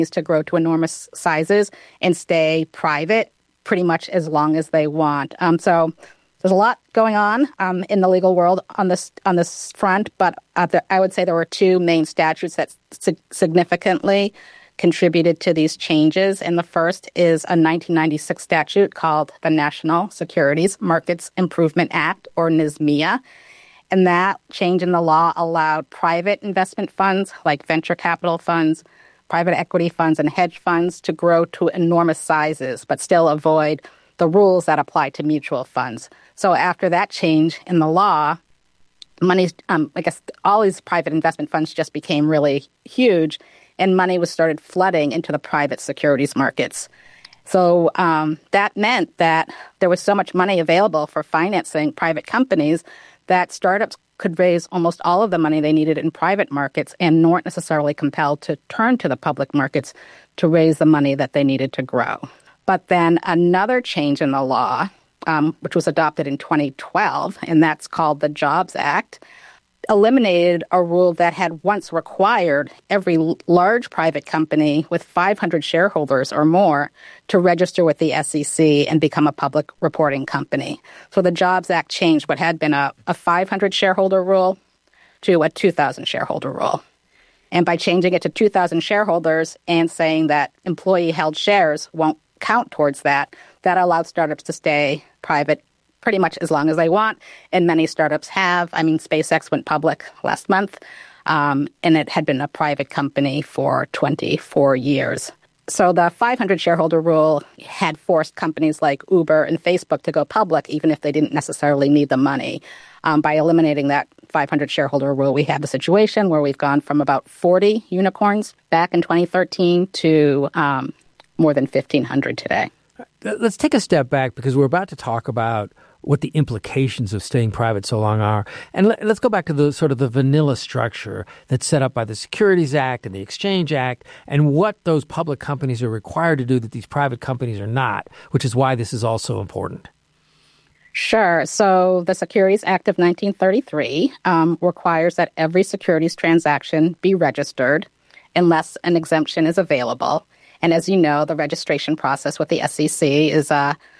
to grow to enormous sizes and stay private pretty much as long as they want. So there's a lot going on in the legal world on this front, but I would say there were two main statutes that significantly contributed to these changes. And the first is a 1996 statute called the National Securities Markets Improvement Act, or NSMIA. And that change in the law allowed private investment funds like venture capital funds, private equity funds, and hedge funds to grow to enormous sizes, but still avoid the rules that apply to mutual funds. So after that change in the law, all these private investment funds just became really huge, and money was started flooding into the private securities markets. So that meant that there was so much money available for financing private companies that startups could raise almost all of the money they needed in private markets and weren't necessarily compelled to turn to the public markets to raise the money that they needed to grow. But then another change in the law, which was adopted in 2012, and that's called the Jobs Act, eliminated a rule that had once required every large private company with 500 shareholders or more to register with the SEC and become a public reporting company. So the Jobs Act changed what had been a 500 shareholder rule to a 2,000 shareholder rule. And by changing it to 2,000 shareholders and saying that employee-held shares won't count towards that, that allowed startups to stay private pretty much as long as they want, and many startups have. I mean, SpaceX went public last month, and it had been a private company for 24 years. So the 500 shareholder rule had forced companies like Uber and Facebook to go public, even if they didn't necessarily need the money. By eliminating that 500 shareholder rule, we have a situation where we've gone from about 40 unicorns back in 2013 to more than 1,500 today. Let's take a step back, because we're about to talk about what the implications of staying private so long are. And let's go back to the sort of the vanilla structure that's set up by the Securities Act and the Exchange Act, and what those public companies are required to do that these private companies are not, which is why this is also important. Sure. So the Securities Act of 1933 requires that every securities transaction be registered unless an exemption is available. And as you know, the registration process with the SEC is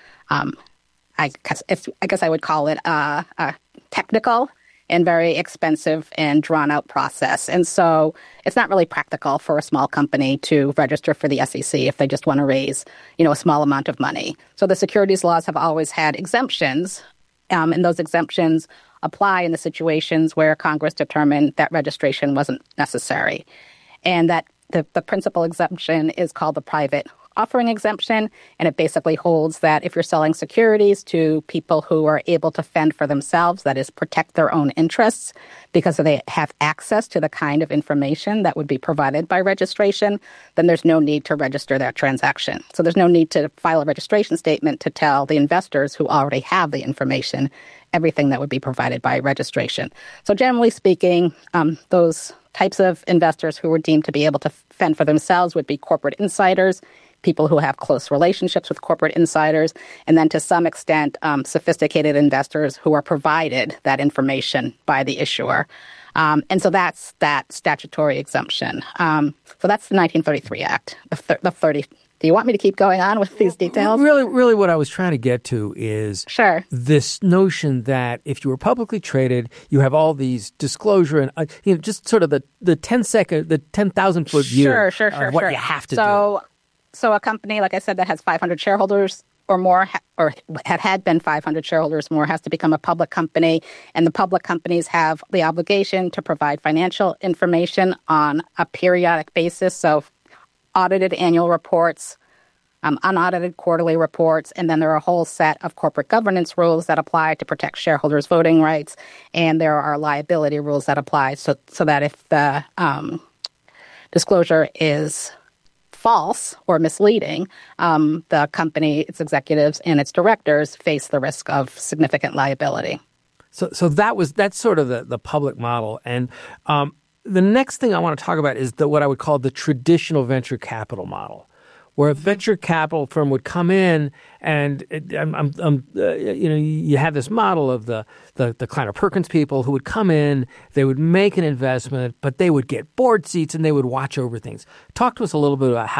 I guess I would call it a technical and very expensive and drawn-out process. And so it's not really practical for a small company to register for the SEC if they just want to raise, a small amount of money. So the securities laws have always had exemptions, and those exemptions apply in the situations where Congress determined that registration wasn't necessary. And that the principal exemption is called the private offering exemption, and it basically holds that if you're selling securities to people who are able to fend for themselves, that is, protect their own interests because they have access to the kind of information that would be provided by registration, then there's no need to register that transaction. So there's no need to file a registration statement to tell the investors who already have the information everything that would be provided by registration. So generally speaking, those types of investors who were deemed to be able to fend for themselves would be corporate insiders, people who have close relationships with corporate insiders, and then to some extent, sophisticated investors who are provided that information by the issuer. And so that's that statutory exemption. So that's the 1933 Act, the 30. Do you want me to keep going on with these details? Really what I was trying to get to is this notion that if you were publicly traded, you have all these disclosure and just sort of the 10,000-foot view of what you have to do. So a company, like I said, that has 500 shareholders or more, or had been 500 shareholders or more, has to become a public company. And the public companies have the obligation to provide financial information on a periodic basis. So audited annual reports, unaudited quarterly reports, and then there are a whole set of corporate governance rules that apply to protect shareholders' voting rights. And there are liability rules that apply so that if the disclosure is false or misleading, the company, its executives, and its directors face the risk of significant liability. So that's sort of the public model. And the next thing I want to talk about is what I would call the traditional venture capital model, where a venture capital firm would come in and you have this model of the Kleiner Perkins people who would come in, they would make an investment, but they would get board seats and they would watch over things. Talk to us a little bit about